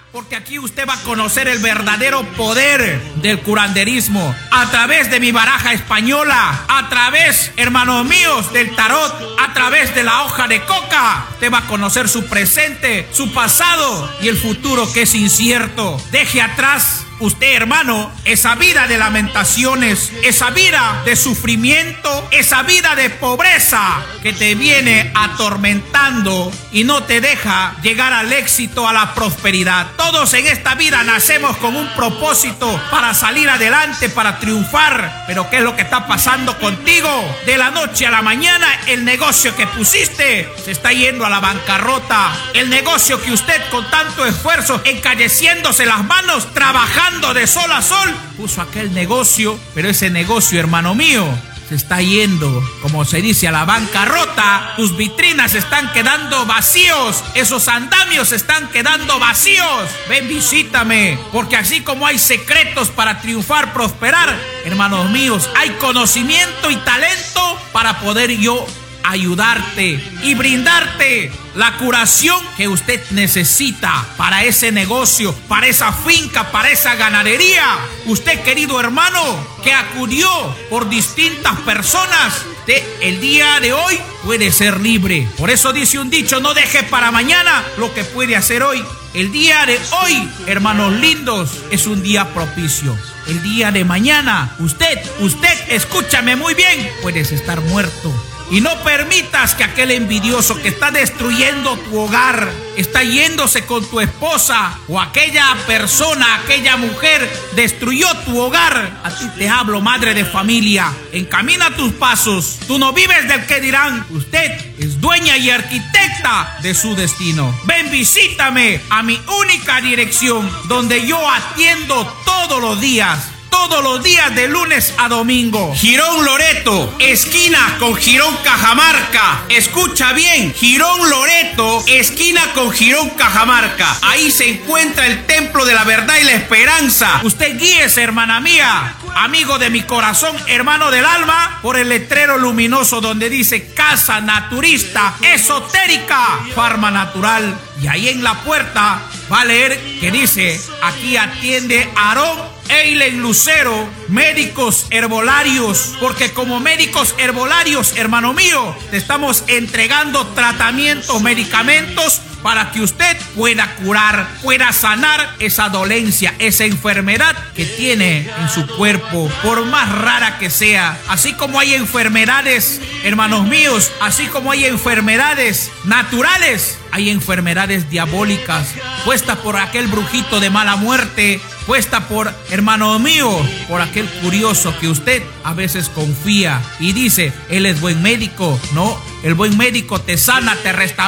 porque aquí usted va a conocer el verdadero poder del curanderismo a través de mi baraja española, a través, hermanos míos, del tarot, a través de la hoja de coca. Usted va a conocer su presente, su pasado y el futuro que es incierto. Deje atrás usted, hermano, esa vida de lamentaciones, esa vida de sufrimiento, esa vida de pobreza que te viene atormentando y no te deja llegar al éxito, a la prosperidad. Todos en esta vida nacemos con un propósito para salir adelante, para triunfar. Pero ¿qué es lo que está pasando contigo? De la noche a la mañana, el negocio que pusiste se está yendo a la bancarrota. El negocio que usted con tanto esfuerzo, encalleciéndose las manos, trabajando de sol a sol, puso aquel negocio, pero ese negocio, hermano mío, se está yendo, como se dice, a la bancarrota. Tus vitrinas están quedando vacíos, esos andamios están quedando vacíos. Ven, visítame, porque así como hay secretos para triunfar, prosperar, hermanos míos, hay conocimiento y talento para poder yo ayudarte y brindarte la curación que usted necesita para ese negocio, para esa finca, para esa ganadería. Usted, querido hermano, que acudió por distintas personas, el día de hoy puede ser libre. Por eso dice un dicho: no deje para mañana lo que puede hacer hoy. El día de hoy, hermanos lindos, es un día propicio. El día de mañana, usted, escúchame muy bien, puedes estar muerto. Y no permitas que aquel envidioso que está destruyendo tu hogar, está yéndose con tu esposa, o aquella persona, aquella mujer destruyó tu hogar. A ti te hablo, madre de familia, encamina tus pasos. Tú no vives del que dirán. Usted es dueña y arquitecta de su destino. Ven, visítame a mi única dirección, donde yo atiendo todos los días de lunes a domingo. Girón Loreto, esquina con Girón Cajamarca. Escucha bien, Girón Loreto, esquina con Girón Cajamarca. Ahí se encuentra el Templo de la Verdad y la Esperanza. Usted guíese, hermana mía, amigo de mi corazón, hermano del alma, por el letrero luminoso donde dice Casa Naturista Esotérica Farma Natural. Y ahí en la puerta va a leer que dice: aquí atiende Aarón Eilen Lucero, médicos herbolarios, porque como médicos herbolarios, hermano mío, te estamos entregando tratamientos, medicamentos para que usted pueda curar, pueda sanar esa dolencia, esa enfermedad que tiene en su cuerpo, por más rara que sea. Así como hay enfermedades, hermanos míos, así como hay enfermedades naturales, hay enfermedades diabólicas, puestas por aquel brujito de mala muerte, puesta por, hermano mío, por aquel curioso que usted a veces confía y dice: él es buen médico. No, el buen médico te sana, te restaura.